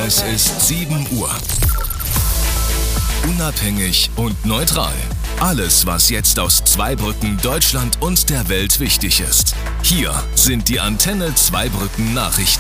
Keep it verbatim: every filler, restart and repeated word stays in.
Es ist sieben Uhr. Unabhängig und neutral. Alles, was jetzt aus Zweibrücken, Deutschland und der Welt wichtig ist. Hier sind die Antenne Zweibrücken Nachrichten.